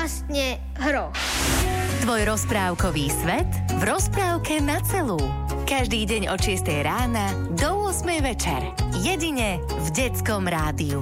vlastne hroch. Tvoj rozprávkový svet v rozprávke na celú. Každý deň od 6 rána do 8 večer. Jedine v Detskom rádiu.